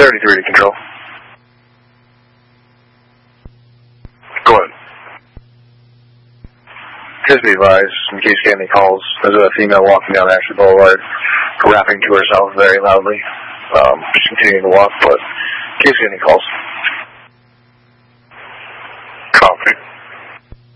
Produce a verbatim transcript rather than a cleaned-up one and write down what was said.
thirty-three to control. Go ahead. Just be advised, in case you get any calls, there's a female walking down Ashley Boulevard, rapping to herself very loudly. Um, just continuing to walk, but in case you get any calls.